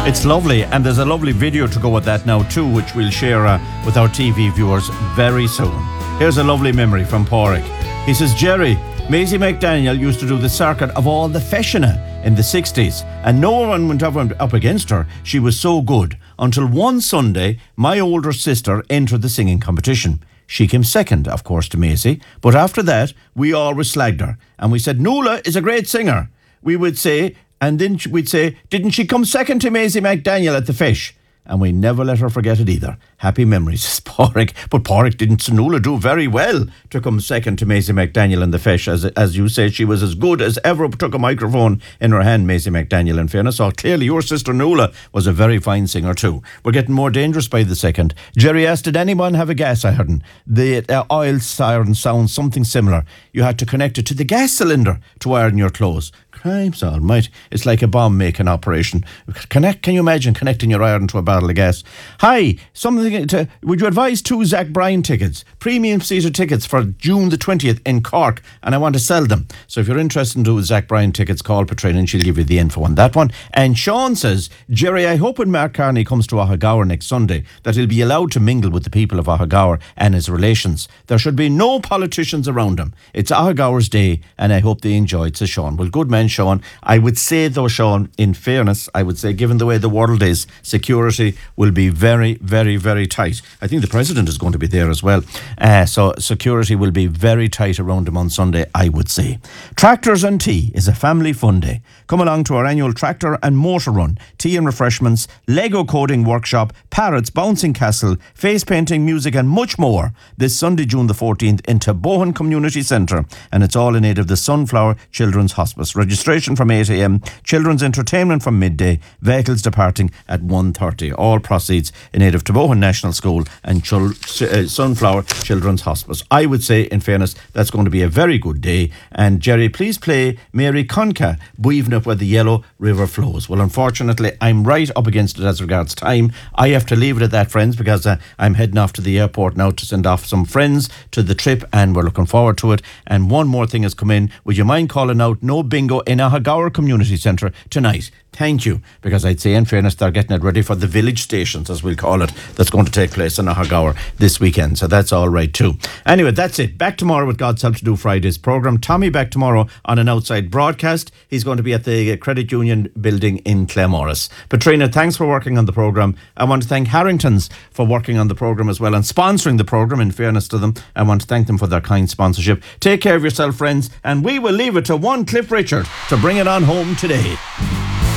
It's lovely, and there's a lovely video to go with that now too, which we'll share with our TV viewers very soon. Here's a lovely memory from Pádraig. He says, Jerry, Maisie McDaniel used to do the circuit of all the Feshina in the 60s, and no one went up against her. She was so good. Until one Sunday, my older sister entered the singing competition. She came second, of course, to Maisie, but after that, we always slagged her. And we said, Nuala is a great singer. We would say, and then we'd say, didn't she come second to Maisie McDaniel at the Fish? And we never let her forget it either. Happy memories, Pádraig. But Pádraig didn't Nuala do very well to come second to Maisie McDaniel in the Fish. As you say, she was as good as ever took a microphone in her hand, Maisie McDaniel, in fairness. So clearly your sister Nuala was a very fine singer too. We're getting more dangerous by the second. Jerry asked, did anyone have a gas iron? The oil siren sounds something similar. You had to connect it to the gas cylinder to iron your clothes. Crimes almighty. It's like a bomb-making operation. Can you imagine connecting your iron to a barrel of gas? Hi, would you advise 2 Zach Bryan tickets, premium seater tickets for June the 20th in Cork, and I want to sell them. So if you're interested in 2 Zach Bryan tickets, call Patrina and she'll give you the info on that one. And Sean says, Jerry, I hope when Mark Carney comes to Ahagower next Sunday that he'll be allowed to mingle with the people of Ahagower and his relations. There should be no politicians around him. It's Ahagower's day, and I hope they enjoy it, says Sean. Well, good man, Sean. I would say, though, Sean, in fairness, I would say, given the way the world is, security will be very, very, very tight. I think the President is going to be there as well. So security will be very tight around him on Sunday, I would say. Tractors and Tea is a family fun day. Come along to our annual tractor and motor run, tea and refreshments, Lego coding workshop, parrots, bouncing castle, face painting, music and much more this Sunday, June the 14th in Tabohan Community Centre, and it's all in aid of the Sunflower Children's Hospice. Registration from 8 a.m, children's entertainment from midday, vehicles departing at 1:30. All proceeds in aid of Tabohan National School and Sunflower Children's Hospice. I would say, in fairness, that's going to be a very good day. And Jerry, please play Mary Conca, Buivna, where the Yellow River flows. Well, unfortunately, I'm right up against it as regards time. I have to leave it at that, friends, because I'm heading off to the airport now to send off some friends to the trip, and we're looking forward to it. And one more thing has come in. Would you mind calling out no bingo in Ahagower Community Centre tonight? Thank you, because I'd say, in fairness, they're getting it ready for the village stations, as we'll call it, that's going to take place in Ahagower this weekend. So that's all right too. Anyway, that's it. Back tomorrow with God's Help to do Friday's programme. Tommy back tomorrow on an outside broadcast. He's going to be at the Credit Union building in Claremorris. Patrina, thanks for working on the programme. I want to thank Harrington's for working on the programme as well and sponsoring the programme, in fairness to them. I want to thank them for their kind sponsorship. Take care of yourself, friends, and we will leave it to one Cliff Richard to bring it on home today.